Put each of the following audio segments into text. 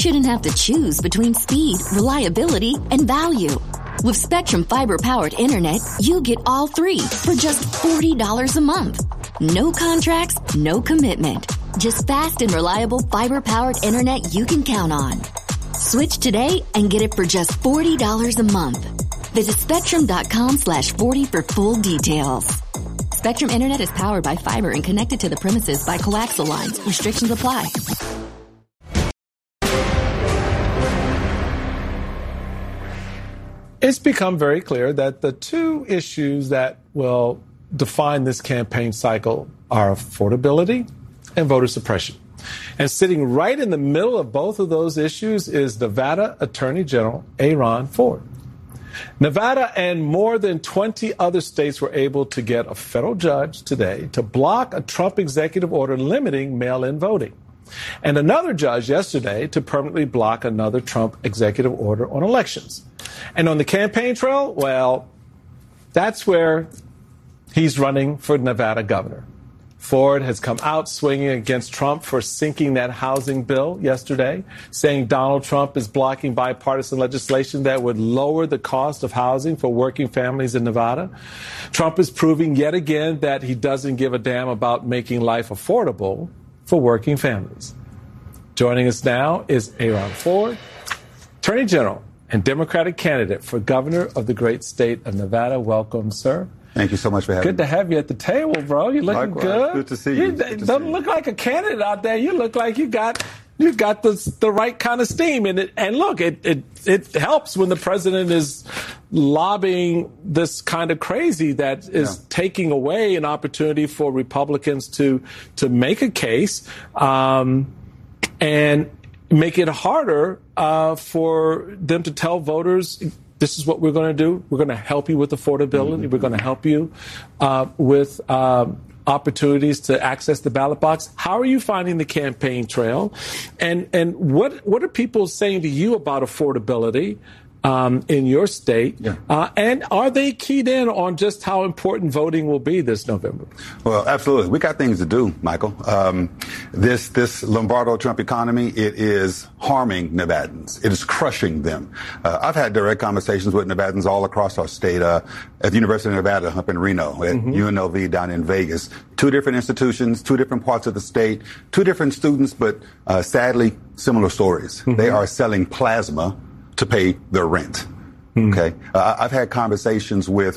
shouldn't have to choose between speed, reliability, and value. With Spectrum Fiber-powered internet, you get all three for just $40 a month. No contracts, no commitment. Just fast and reliable fiber-powered internet you can count on. Switch today and get it for just $40 a month. Visit Spectrum.com/40 for full details. Spectrum Internet is powered by fiber and connected to the premises by coaxial lines. Restrictions apply. It's become very clear that the two issues that will define this campaign cycle are affordability and voter suppression. And sitting right in the middle of both of those issues is Nevada Attorney General Aaron Ford. Nevada and more than 20 other states were able to get a federal judge today to block a Trump executive order limiting mail-in voting. And another judge yesterday to permanently block another Trump executive order on elections. And on the campaign trail, well, that's where he's running for Nevada governor. Ford has come out swinging against Trump for sinking that housing bill yesterday, saying Donald Trump is blocking bipartisan legislation that would lower the cost of housing for working families in Nevada. Trump is proving yet again that he doesn't give a damn about making life affordable for working families. Joining us now is Aaron Ford, Attorney General and Democratic candidate for governor of the great state of Nevada. Welcome, sir. Thank you so much for having me. Good to have you at the table, bro. You're looking good. Good to see you. You don't look like a candidate out there. You look like you got the right kind of steam in it. And look, it helps when the president is lobbying this kind of crazy that is taking away an opportunity for Republicans to make a case and make it harder for them to tell voters, this is what we're going to do. We're going to help you with affordability. Mm-hmm. We're going to help you with opportunities to access the ballot box. How are you finding the campaign trail? And what are people saying to you about affordability in your state? Yeah. And are they keyed in on just how important voting will be this November? Well, absolutely. We got things to do, Michael. This Lombardo-Trump economy, it is harming Nevadans. It is crushing them. I've had direct conversations with Nevadans all across our state, at the University of Nevada up in Reno, at UNLV down in Vegas. Two different institutions, two different parts of the state, two different students, but sadly, similar stories. Mm-hmm. They are selling plasma to pay their rent. Okay. I've had conversations with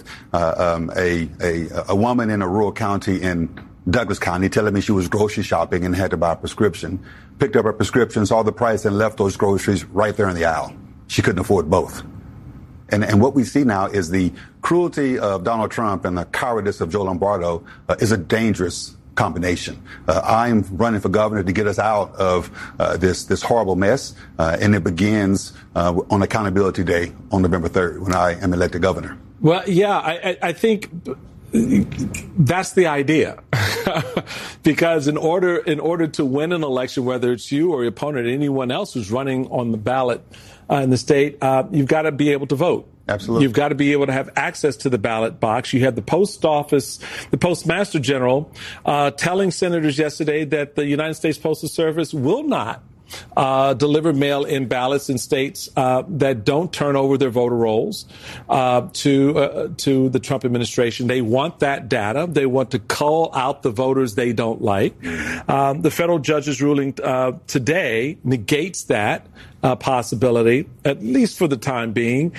a woman in a rural county in Douglas County telling me she was grocery shopping and had to buy a prescription, picked up her prescription, saw the price, and left those groceries right there in the aisle. She couldn't afford both. And what we see now is the cruelty of Donald Trump and the cowardice of Joe Lombardo is a dangerous combination. I'm running for governor to get us out of this horrible mess, and it begins on Accountability Day on November 3rd when I am elected governor. Well, yeah, I think that's the idea. Because in order to win an election, whether it's you or your opponent, anyone else who's running on the ballot in the state, you've got to be able to vote. Absolutely. You've got to be able to have access to the ballot box. You had the post office, the postmaster general, telling senators yesterday that the United States Postal Service will not deliver mail-in ballots in states that don't turn over their voter rolls to the Trump administration. They want that data. They want to cull out the voters they don't like. The federal judge's ruling today negates that possibility, at least for the time being.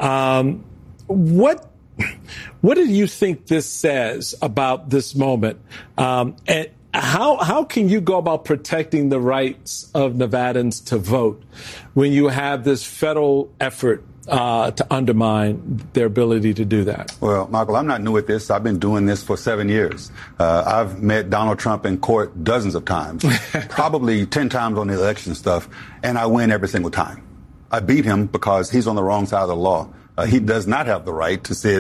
What do you think this says about this moment? And how can you go about protecting the rights of Nevadans to vote when you have this federal effort to undermine their ability to do that? Well, Michael, I'm not new at this. I've been doing this for 7 years. I've met Donald Trump in court dozens of times, probably 10 times on the election stuff, and I win every single time. I beat him because he's on the wrong side of the law. He does not have the right to sit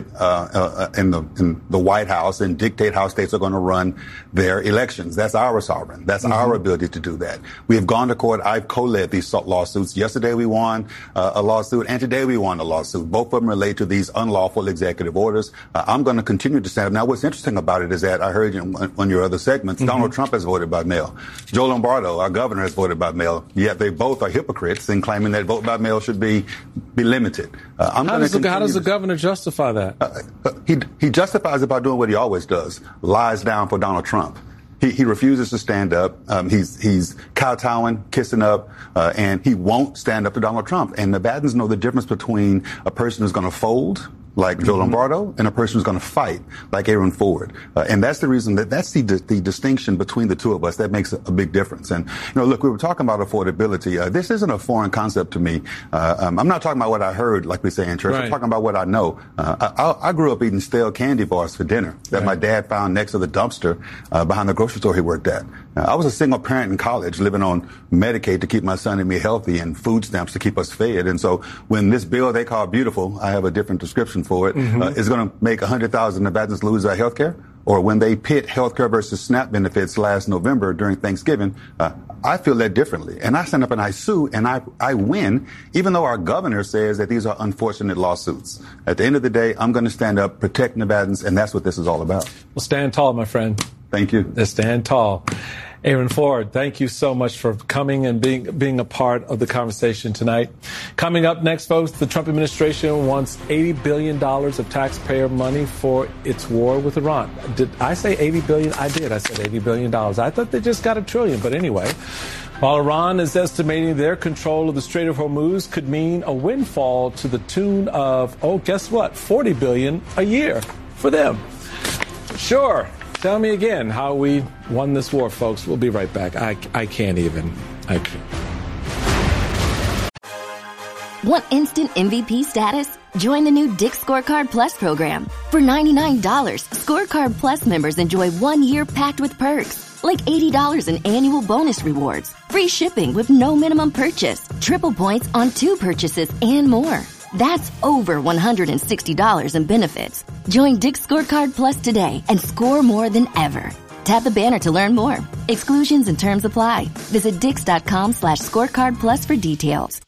in the White House and dictate how states are going to run their elections. That's our sovereign. That's our ability to do that. We have gone to court. I've co-led these lawsuits. Yesterday we won a lawsuit, and today we won a lawsuit. Both of them relate to these unlawful executive orders. I'm going to continue to stand up. Now, what's interesting about it is that I heard on your other segments, Donald Trump has voted by mail. Joe Lombardo, our governor, has voted by mail. Yet they both are hypocrites in claiming that vote by mail should be limited. How does the governor justify that? He justifies it by doing what he always does, lies down for Donald Trump. He refuses to stand up. He's kowtowing, kissing up, and he won't stand up to Donald Trump. And Nevadans know the difference between a person who's going to fold, like Joe Lombardo, and a person who's going to fight, like Aaron Ford. And that's the reason that's the distinction between the two of us that makes a big difference. And, look, we were talking about affordability. This isn't a foreign concept to me. I'm not talking about what I heard, like we say in church. Right. I'm talking about what I know. I grew up eating stale candy bars for dinner that my dad found next to the dumpster behind the grocery store he worked at. I was a single parent in college living on Medicaid to keep my son and me healthy and food stamps to keep us fed. And so when this bill they call beautiful, I have a different description for it, is going to make 100,000 Nevadans lose their health care, or when they pit health care versus SNAP benefits last November during Thanksgiving, I feel that differently. And I stand up and I sue, and I win, even though our governor says that these are unfortunate lawsuits. At the end of the day, I'm going to stand up, protect Nevadans, and that's what this is all about. Well, stand tall, my friend. Thank you. Stand tall. Aaron Ford, thank you so much for coming and being a part of the conversation tonight. Coming up next, folks, the Trump administration wants $80 billion of taxpayer money for its war with Iran. Did I say $80 billion? I did. I said $80 billion. I thought they just got $1 trillion. But anyway, while Iran is estimating their control of the Strait of Hormuz could mean a windfall to the tune of, guess what? $40 billion a year for them. Sure. Tell me again how we won this war, folks. We'll be right back. I can't. Want instant MVP status? Join the new Dick's Scorecard Plus program. For $99, Scorecard Plus members enjoy 1 year packed with perks, like $80 in annual bonus rewards, free shipping with no minimum purchase, triple points on 2 purchases, and more. That's over $160 in benefits. Join Dick's Scorecard Plus today and score more than ever. Tap the banner to learn more. Exclusions and terms apply. Visit Dix.com/scorecard plus for details.